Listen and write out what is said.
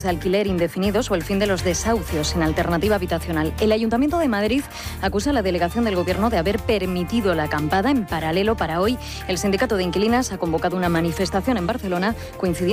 de alquiler indefinidos o el fin de los desahucios en alternativa habitacional. El Ayuntamiento de Madrid acusa a la delegación del Gobierno de haber permitido la acampada. En paralelo, para hoy, el sindicato de inquilinas ha convocado una manifestación en Barcelona coincidiendo